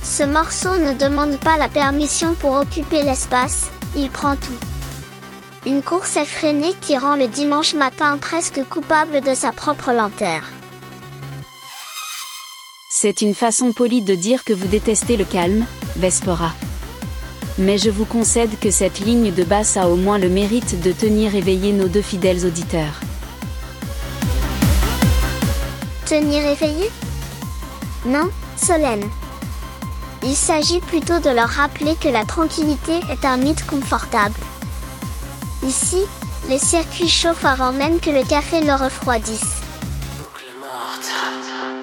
Ce morceau ne demande pas la permission pour occuper l'espace, il prend tout. Une course effrénée qui rend le dimanche matin presque coupable de sa propre lenteur. C'est une façon polie de dire que vous détestez le calme, Vespera. Mais je vous concède que cette ligne de basse a au moins le mérite de tenir éveillés nos deux fidèles auditeurs. Tenir éveillé? Non, Solène. Il s'agit plutôt de leur rappeler que la tranquillité est un mythe confortable. Ici, les circuits chauffent avant même que le café ne refroidisse.